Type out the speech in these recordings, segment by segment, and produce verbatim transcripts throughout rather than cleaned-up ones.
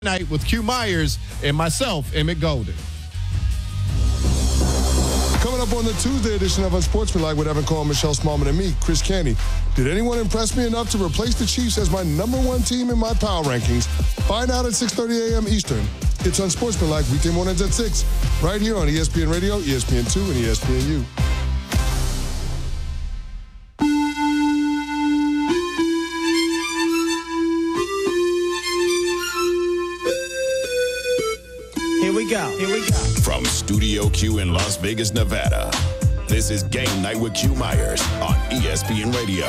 Night with Q Myers and myself, Emmett Golden. Coming up on the Tuesday edition of Unsportsmanlike with Evan Cole, Michelle Smallman, and me, Chris Canty. Did anyone impress me enough to replace the Chiefs as my number one team in my power rankings? Find out at six thirty a.m. Eastern. It's Unsportsmanlike, weekday mornings at six, right here on E S P N Radio, E S P N two, and E S P N U. Here we go. Here we go. From Studio Q in Las Vegas, Nevada, this is Game Night with Q Myers on E S P N Radio.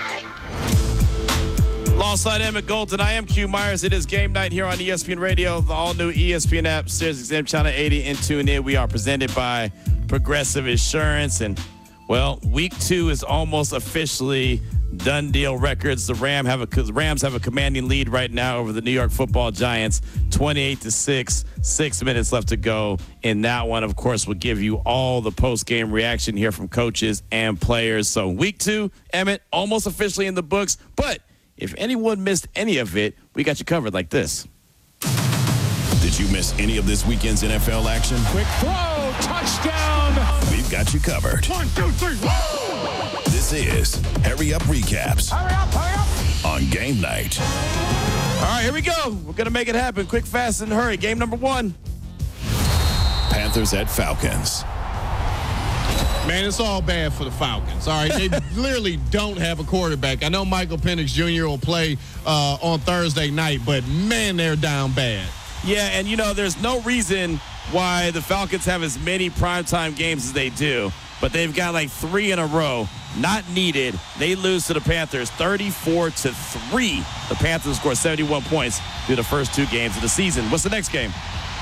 Alongside Emmett Golden, I am Q Myers. It is Game Night here on E S P N Radio, the all-new E S P N app, SiriusXM Channel eighty, and tune in. We are presented by Progressive Insurance, and, well, week two is almost officially done deal records. The Ram have a, Rams have a commanding lead right now over the New York Football Giants, twenty-eight to six. Six minutes left to go in that one. Of course, we'll give you all the post-game reaction here from coaches and players. So week two, Emmett, almost officially in the books. But if anyone missed any of it, we got you covered like this. Did you miss any of this weekend's N F L action? Quick throw, touchdown. We've got you covered. One, two, three, whoa! This is Hurry Up Recaps. Hurry up, hurry up. On Game Night. All right, here we go. We're going to make it happen. Quick, fast, and hurry. Game number one. Panthers at Falcons. Man, it's all bad for the Falcons. All right, they literally don't have a quarterback. I know Michael Penix Junior will play uh, on Thursday night, but, man, they're down bad. Yeah, and, you know, there's no reason why the Falcons have as many primetime games as they do, but they've got like three in a row. Not needed. They lose to the Panthers thirty-four to three. The Panthers score seventy-one points through the first two games of the season. What's the next game?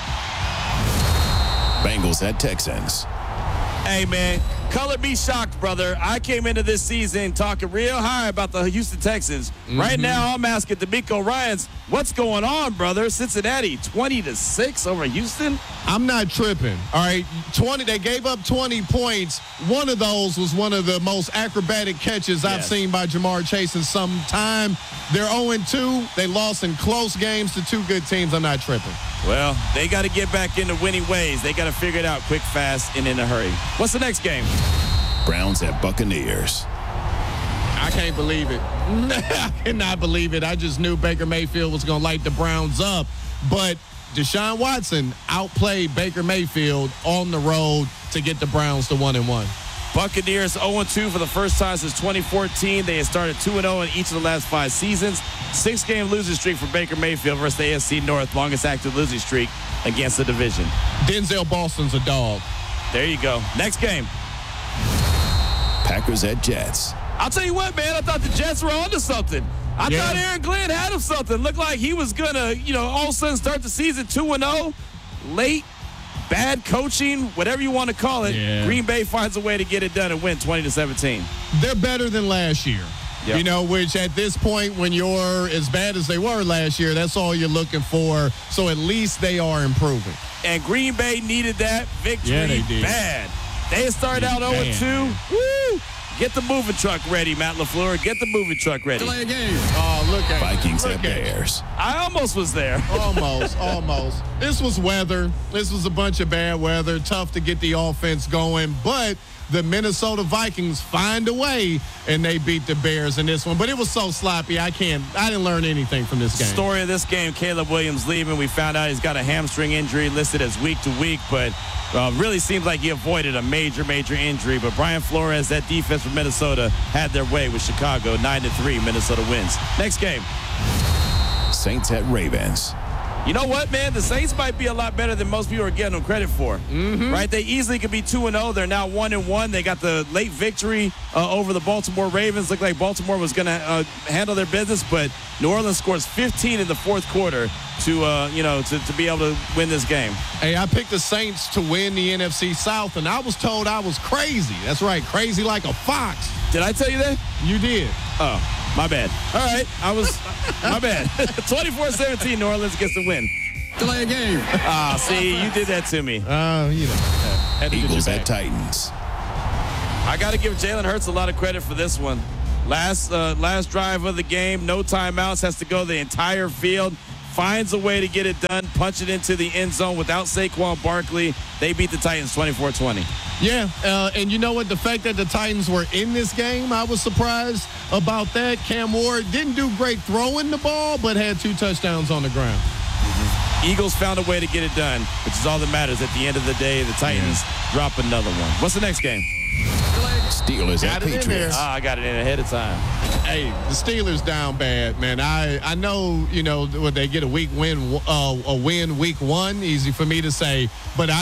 Bengals at Texans. Hey, man, color me shocked, brother. I came into this season talking real high about the Houston Texans. Mm-hmm. Right now, I'm asking DeMeco Ryans, what's going on, brother? Cincinnati, twenty to six over Houston? I'm not tripping. All right, twenty. They gave up twenty points. One of those was one of the most acrobatic catches I've yes. seen by Jamar Chase in some time. They're oh and two. They lost in close games to two good teams. I'm not tripping. Well, they got to get back into winning ways. They got to figure it out quick, fast, and in a hurry. What's the next game? Browns at Buccaneers. I can't believe it. I cannot believe it. I just knew Baker Mayfield was going to light the Browns up. But Deshaun Watson outplayed Baker Mayfield on the road to get the Browns to one and one. Buccaneers oh and two for the first time since twenty fourteen. They had started two and oh in each of the last five seasons. Six-game losing streak for Baker Mayfield versus the A F C North, longest active losing streak against the division. Denzel Boston's a dog. There you go. Next game. Packers at Jets. I'll tell you what, man, I thought the Jets were onto something. I yeah. thought Aaron Glenn had him something. Looked like he was going to, you know, all of a sudden start the season two and oh. Late, bad coaching, whatever you want to call it. Yeah. Green Bay finds a way to get it done and win twenty to seventeen. They're better than last year. Yep. You know, which at this point, when you're as bad as they were last year, that's all you're looking for. So at least they are improving. And Green Bay needed that victory yeah, they did. bad. They started out oh and two. Woo! Get the moving truck ready, Matt LaFleur. Get the moving truck ready. Delay a game. Oh, look at Vikings look at Bears. I almost was there. Almost, almost. This was weather. This was a bunch of bad weather. Tough to get the offense going, but the Minnesota Vikings find a way, and they beat the Bears in this one. But it was so sloppy, I can't, I didn't learn anything from this game. Story of this game, Caleb Williams leaving. We found out he's got a hamstring injury listed as week to week, but uh, really seems like he avoided a major, major injury. But Brian Flores, that defense from Minnesota, had their way with Chicago. nine to three, Minnesota wins. Next game. Saints at Ravens. You know what, man? The Saints might be a lot better than most people are getting them credit for. Mm-hmm. Right? They easily could be two and oh. They're now one and one. They got the late victory uh, over the Baltimore Ravens. Looked like Baltimore was going to uh, handle their business, but New Orleans scores fifteen in the fourth quarter to, uh, you know, to, to be able to win this game. Hey, I picked the Saints to win the N F C South, and I was told I was crazy. That's right, crazy like a fox. Did I tell you that? You did. Oh, my bad. All right, I was, my bad. twenty-four seventeen, New Orleans gets the win. Delay a game. Ah, see, you did that to me. Uh, you know. Eagles at Titans. I got to give Jalen Hurts a lot of credit for this one. Last uh, last drive of the game, no timeouts, has to go the entire field. finds a way to get it done, punch it into the end zone without Saquon Barkley. They beat the Titans twenty-four twenty. Yeah, uh, and you know what? The fact that the Titans were in this game, I was surprised about that. Cam Ward didn't do great throwing the ball, but had two touchdowns on the ground. Eagles found a way to get it done, which is all that matters. At the end of the day, the Titans yeah. drop another one. What's the next game? Steelers Got at it in Patriots. Ah, I got it in ahead of time. Hey, the Steelers down bad, man. I, I know, you know, when they get a week win, uh, a win week one, easy for me to say, but I